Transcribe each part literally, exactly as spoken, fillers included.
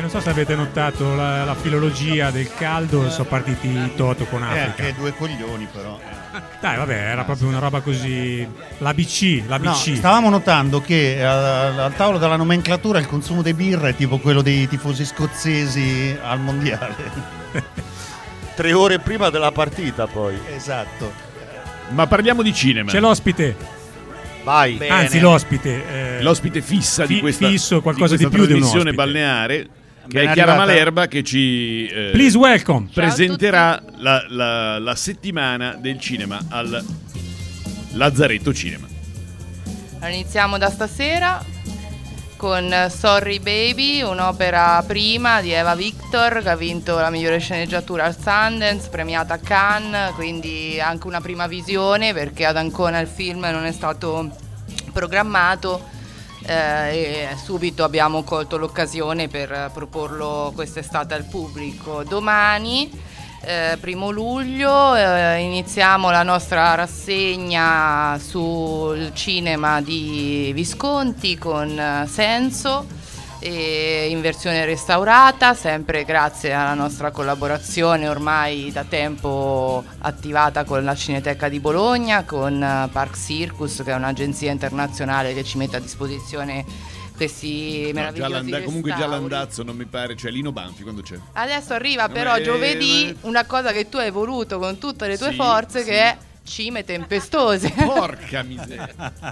non so se avete notato la, la filologia del caldo, sono partiti i Toto con Africa. Eh, che due coglioni però. Dai, vabbè, era proprio una roba così. L'A B C, l'A B C. No, stavamo notando che al, al tavolo della nomenclatura il consumo di birra è tipo quello dei tifosi scozzesi al mondiale. Tre ore prima della partita, poi. Esatto. Ma parliamo di cinema. C'è l'ospite. Vai. Bene. Anzi, l'ospite. Eh, L'ospite fissa fi- di questa, fisso, qualcosa di, di questa più di un trasmissione ospite. balneare, che Ben è Chiara arrivata. Malerba, che ci eh, Please welcome. presenterà la, la, la settimana del cinema al Lazzaretto Cinema. Allora, iniziamo da stasera con Sorry Baby, un'opera prima di Eva Victor che ha vinto la migliore sceneggiatura al Sundance, premiata a Cannes, quindi anche una prima visione perché ad Ancona il film non è stato programmato eh, e subito abbiamo colto l'occasione per proporlo quest'estate al pubblico. Domani Eh, primo luglio eh, iniziamo la nostra rassegna sul cinema di Visconti con eh, Senso e in versione restaurata, sempre grazie alla nostra collaborazione ormai da tempo attivata con la Cineteca di Bologna, con eh, Park Circus, che è un'agenzia internazionale che ci mette a disposizione questi No, meravigliosi già l'anda- comunque già restauri. l'andazzo non mi pare, cioè Lino Banfi quando c'è. Adesso arriva No, però eh, giovedì ma- una cosa che tu hai voluto con tutte le tue Sì, forze, sì. che è Cime Tempestose. Porca miseria.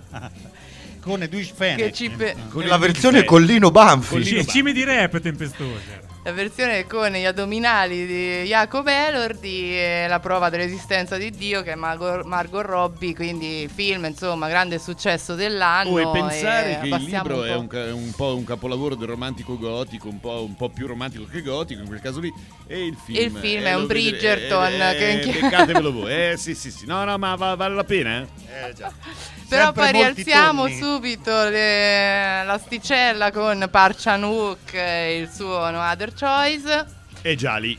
Con Edwige Fenech. Che ci pe- Con La il versione Disney. con Lino Banfi. Con Lino Ci- Cime di rap tempestose. La versione con gli addominali di Jacob Elordi e La prova dell'esistenza di Dio, che è Margot, Margot Robbie, quindi film, insomma, grande successo dell'anno. Oh, e pensare e che il abbassiamo libro un è po'. un, ca- un po' un capolavoro del romantico gotico, un po', un po' più romantico che gotico in quel caso lì, e il film, E il film eh, è un lo vedrete- Bridgerton eh, che- eh, beccatevelo voi. Eh sì sì sì, no no, ma va- vale la pena, eh? Eh, già. Però Sempre poi molti rialziamo tonni. subito le- l'asticella con Park Chan-wook e il suo No Other Choice. È già lì.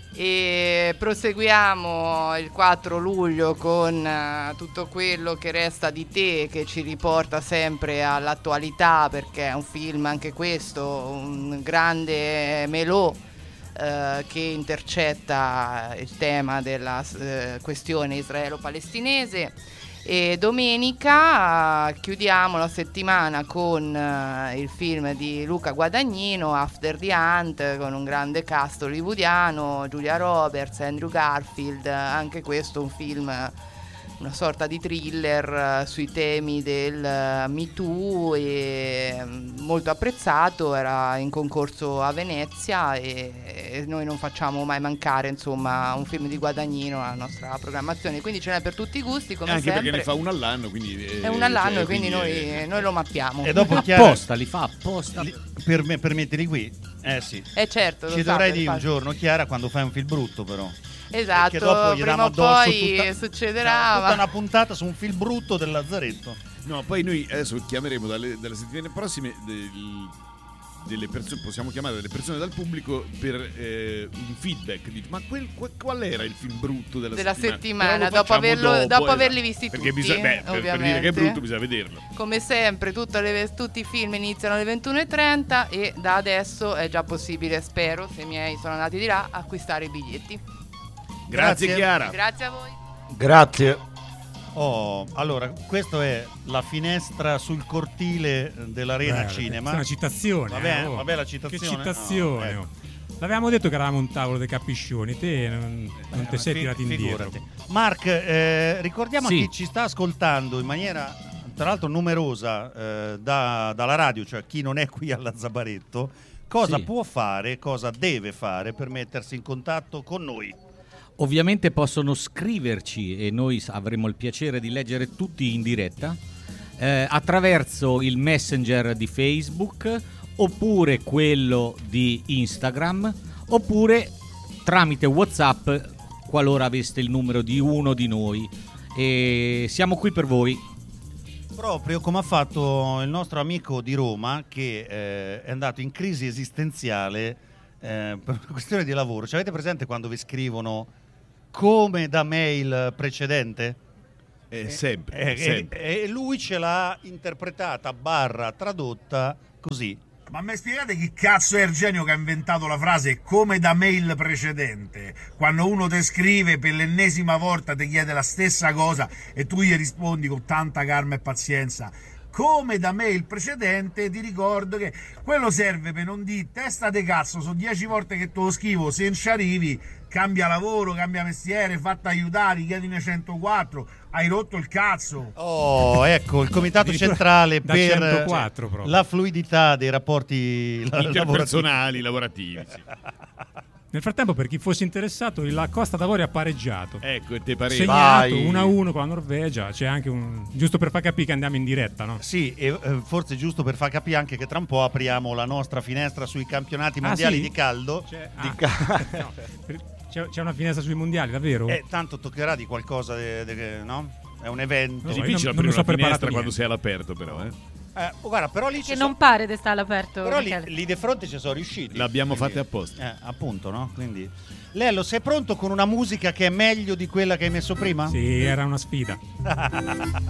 E proseguiamo il quattro luglio con eh, Tutto quello che resta di te, che ci riporta sempre all'attualità, perché è un film, anche questo, un grande melò eh, che intercetta il tema della eh, questione israelo-palestinese. E domenica eh, chiudiamo la settimana con eh, il film di Luca Guadagnino, After the Hunt, con un grande cast hollywoodiano, Julia Roberts, Andrew Garfield, anche questo un film, una sorta di thriller eh, sui temi del eh, Me Too, e mm, molto apprezzato, era in concorso a Venezia e, e noi non facciamo mai mancare, insomma, un film di Guadagnino alla nostra programmazione, quindi ce n'è per tutti i gusti, come Anche sempre. perché ne fa uno all'anno, quindi eh, È un all'anno, cioè, e quindi, noi, eh, noi lo mappiamo. E dopo Chiara, Apposta, li fa apposta. li- per, me, per metterli qui, eh sì. Eh certo, lo Ci sa, dovrai per dire un fare- giorno, Chiara, quando fai un film brutto però. Esatto, Perché dopo gli prima diamo o addosso poi tutta, succederà. tutta ma- una puntata su un film brutto del Lazzaretto. No, poi noi adesso chiameremo dalle, dalle settimane prossime del- delle persone, possiamo chiamare delle persone dal pubblico per eh, un feedback. Dici, ma quel, qual, qual era il film brutto della, Della settimana? settimana, Però lo dopo facciamo averlo- dopo esatto. averli visti Perché tutti, bisogna- beh, per, per dire che è ovviamente. brutto bisogna vederlo. Come sempre, tutte le- tutti i film iniziano alle ventuno e trenta e da adesso è già possibile, spero, se i miei sono andati di là, acquistare i biglietti. Grazie, Grazie. Chiara. Grazie a voi. Grazie. Oh, allora, questa è la finestra sul cortile dell'Arena Beh, Cinema. Questa è una citazione. Vabbè, eh, oh. vabbè, la citazione. Che citazione. No, oh. L'avevamo detto che eravamo un tavolo dei capiscioni, te non, non te sei Fi- tirato indietro. figurati. Mark, eh, ricordiamo Sì. a chi ci sta ascoltando in maniera tra l'altro numerosa eh, da- dalla radio, cioè chi non è qui alla Zabaretto, cosa Sì. può fare, cosa deve fare per mettersi in contatto con noi. Ovviamente possono scriverci e noi avremo il piacere di leggere tutti in diretta eh, attraverso il messenger di Facebook, oppure quello di Instagram, oppure tramite WhatsApp qualora aveste il numero di uno di noi, e siamo qui per voi. Proprio come ha fatto il nostro amico di Roma che eh, è andato in crisi esistenziale eh, per una questione di lavoro. Ci avete presente quando vi scrivono come da mail precedente? Eh, sempre, Eh, sempre. E, e lui ce l'ha interpretata barra tradotta così: Ma mi spiegate chi cazzo è il genio che ha inventato la frase come da mail precedente? Quando uno ti scrive per l'ennesima volta, ti chiede la stessa cosa e tu gli rispondi con tanta calma e pazienza come da mail precedente, ti ricordo che quello serve per non dire testa de cazzo, sono dieci volte che te lo scrivo, se non ci arrivi, cambia lavoro, cambia mestiere, fatti aiutare, chiedine centoquattro, hai rotto il cazzo. Oh, ecco, il comitato centrale da per centoquattro proprio. la fluidità dei rapporti la- Interpersonali, lavorativi. sì. Nel frattempo, per chi fosse interessato, la Costa d'Avorio ha pareggiato. Ecco, e te pareva. Segnato Vai. uno a uno con la Norvegia. C'è anche un. Giusto per far capire che andiamo in diretta, no? Sì, e eh, forse è giusto per far capire anche che tra un po' apriamo la nostra finestra sui campionati Ah, mondiali sì? di caldo. C'è, Di ah, ca- no, per- c'è, c'è una finestra sui mondiali, davvero? Eh, tanto toccherà di qualcosa, de- de- no? È un evento. No, È io difficile non- non aprire mi sono una finestra preparato quando niente. sei all'aperto, però. Eh. Eh, oh, guarda, però lì ci Che so- non pare di stare all'aperto. però lì, Michele. lì di fronte ci sono riusciti. L'abbiamo Quindi- fatte apposta. Eh, appunto, no? Quindi Lello, sei pronto con una musica che è meglio di quella che hai messo prima? Sì, era una sfida.